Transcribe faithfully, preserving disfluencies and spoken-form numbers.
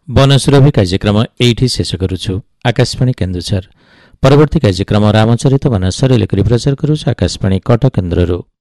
ବନସୁରଭି କାର୍ଯ୍ୟକ୍ରମ ଏଇଠି ଶେଷ କରୁଛୁ। ଆକାଶବାଣୀ କେନ୍ଦୁଝର। ପରବର୍ତ୍ତୀ କାର୍ଯ୍ୟକ୍ରମ ରାମଚରିତ ମାନସରେ ଲେଖି ପ୍ରଚାର କରୁଛୁ ଆକାଶବାଣୀ କଟକ କେନ୍ଦ୍ରରୁ।